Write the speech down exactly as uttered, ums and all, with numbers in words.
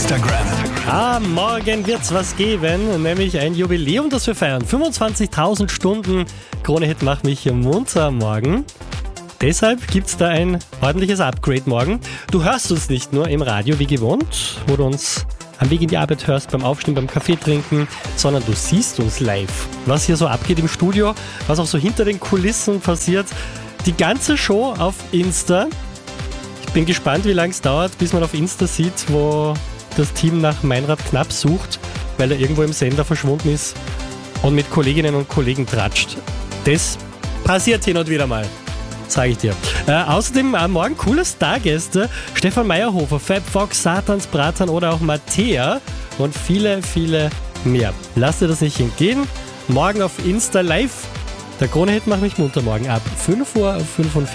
Instagram. Ah, morgen wird's was geben, nämlich ein Jubiläum, das wir feiern. fünfundzwanzigtausend Stunden Krone-Hit macht mich munter am Morgen. Deshalb gibt's da ein ordentliches Upgrade morgen. Du hörst uns nicht nur im Radio wie gewohnt, wo du uns am Weg in die Arbeit hörst, beim Aufstehen, beim Kaffee trinken, sondern du siehst uns live. Was hier so abgeht im Studio, was auch so hinter den Kulissen passiert. Die ganze Show auf Insta. Ich bin gespannt, wie lange es dauert, bis man auf Insta sieht, wo das Team nach Meinrad Knapp sucht, weil er irgendwo im Sender verschwunden ist und mit Kolleginnen und Kollegen tratscht. Das passiert hin und wieder mal, sage ich dir. Äh, außerdem am Morgen coole Stargäste, Stefan Meyerhofer, Fab Fox, Satans Bratan oder auch Mattea und viele, viele mehr. Lass dir das nicht entgehen. Morgen auf Insta live. Der Krone-Hit macht mich munter morgen ab fünf Uhr fünfundvierzig.